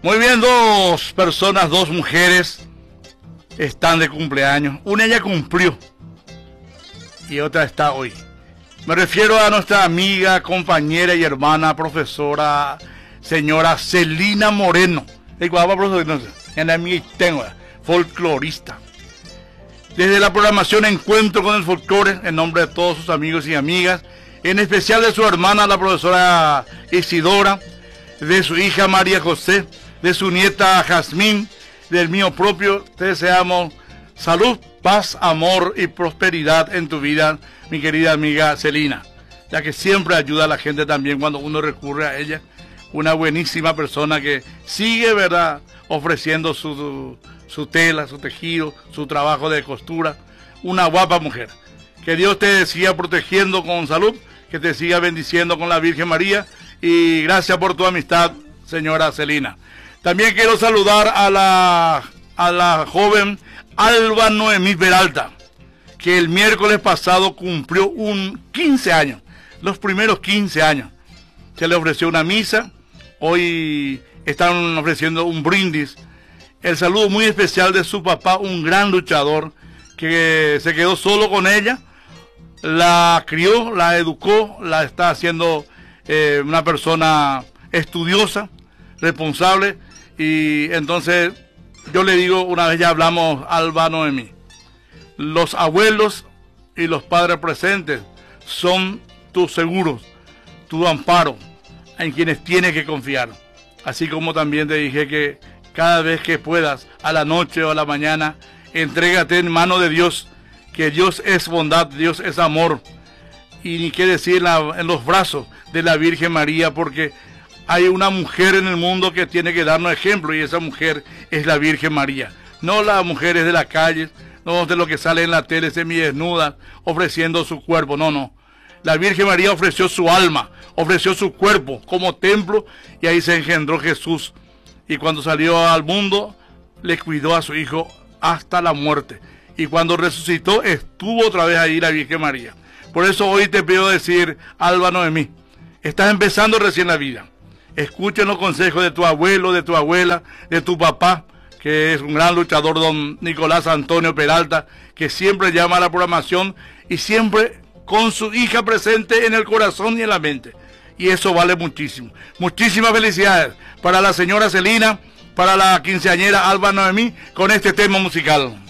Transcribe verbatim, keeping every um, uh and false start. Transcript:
Muy bien, dos personas, dos mujeres están de cumpleaños. Una ya cumplió y otra está hoy. Me refiero a nuestra amiga, compañera y hermana, profesora, señora Celina Moreno. Folclorista. Desde la programación Encuentro con el Folclore, en nombre de todos sus amigos y amigas, en especial de su hermana, la profesora Isidora, de su hija María José, de su nieta Jazmín, del mío propio, te deseamos salud, paz, amor y prosperidad en tu vida, mi querida amiga Celina, ya que siempre ayuda a la gente también cuando uno recurre a ella. Una buenísima persona que sigue, ¿verdad?, ofreciendo su, su tela, su tejido, su trabajo de costura. Una guapa mujer. Que Dios te siga protegiendo con salud, que te siga bendiciendo con la Virgen María, y gracias por tu amistad, señora Celina. También quiero saludar a la, a la joven Alba Noemí Peralta, que el miércoles pasado cumplió un quince años, los primeros quince años. Se le ofreció una misa, hoy están ofreciendo un brindis. El saludo muy especial de su papá, un gran luchador, que se quedó solo con ella, la crió, la educó, la está haciendo eh, una persona estudiosa, responsable, y entonces yo le digo, una vez ya hablamos, Alba Noemí, los abuelos y los padres presentes son tus seguros, tu amparo, en quienes tienes que confiar. Así como también te dije que cada vez que puedas, a la noche o a la mañana, entrégate en mano de Dios, que Dios es bondad, Dios es amor, y ni qué decir en, la, en los brazos de la Virgen María, porque hay una mujer en el mundo que tiene que darnos ejemplo, y esa mujer es la Virgen María. No las mujeres de la calle, no de lo que sale en la tele semidesnudas, ofreciendo su cuerpo, no, no. La Virgen María ofreció su alma, ofreció su cuerpo como templo, y ahí se engendró Jesús. Y cuando salió al mundo, le cuidó a su hijo hasta la muerte. Y cuando resucitó, estuvo otra vez ahí la Virgen María. Por eso hoy te pido decir, Alba Noemí, estás empezando recién la vida. Escuchen los consejos de tu abuelo, de tu abuela, de tu papá, que es un gran luchador, don Nicolás Antonio Peralta, que siempre llama a la programación y siempre con su hija presente en el corazón y en la mente. Y eso vale muchísimo. Muchísimas felicidades para la señora Celina, para la quinceañera Alba Noemí, con este tema musical.